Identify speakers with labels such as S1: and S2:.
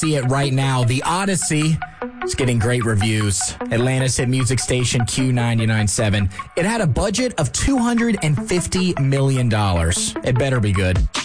S1: See it right now. The Odyssey is getting great reviews. Atlanta's hit music station Q99.7. It had a budget of $250 million. It better be good.